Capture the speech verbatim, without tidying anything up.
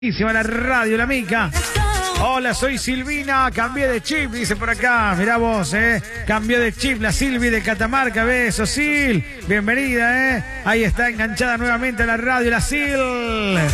La radio, la mica. Hola, soy Silvina, cambié de chip, dice por acá. Mirá vos, eh. Cambió de chip la Silvi de Catamarca, beso, Sil. Bienvenida, eh. Ahí está enganchada nuevamente a la radio, la Sil.